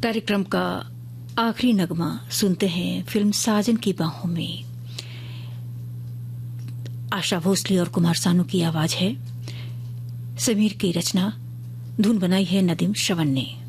कार्यक्रम का आखिरी नगमा सुनते हैं फिल्म साजन की बाहों में। आशा भोसले और कुमार सानू की आवाज है, समीर की रचना, धुन बनाई है नदीम श्रवण ने।